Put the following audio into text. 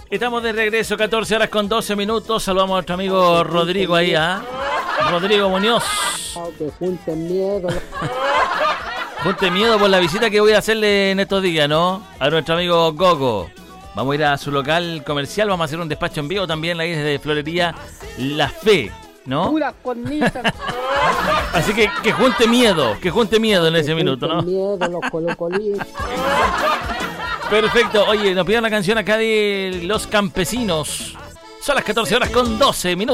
Estamos de regreso, 14 horas con 12 minutos. Saludamos a nuestro amigo Rodrigo ahí, Rodrigo Muñoz. Que junten miedo. Junte miedo por la visita que voy a hacerle en estos días, ¿no? A nuestro amigo Gogo. Vamos a ir a su local comercial, vamos a hacer un despacho en vivo también ahí desde Florería La Fe, ¿no? Puras cornisas. Así que junte miedo en ese minuto, ¿no? Miedo, los colocolinos. Perfecto. Oye, nos pidieron una canción acá de Los Campesinos. Son las 14 horas con 12 minutos.